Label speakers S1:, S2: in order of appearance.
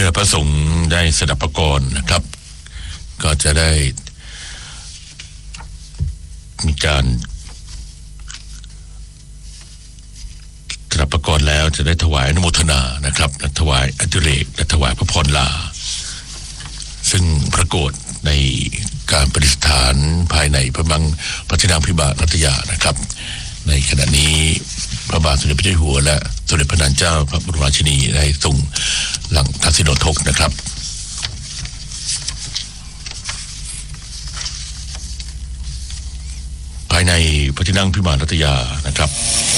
S1: มื่อพระสงฆ์ได้สดับพระกรนะครับก็จะได้มีการสดับพระกรแล้วจะได้ถวายอนุโมทนานะครับและถวายอดิเรกและถวายพระพรลาซึ่งปรากฏในการประดิษฐานภายในพระพระที่นั่งพิบาลรัตยานะครับในขณะนี้พระบาทสมเด็จพระเจ้าอยู่หัวและสมเด็จพระนางเจ้าพระบรมราชินีได้ทรงหลังทักษิณโอทกนะครับภายในพระที่นั่งพิมานรัตยานะครับ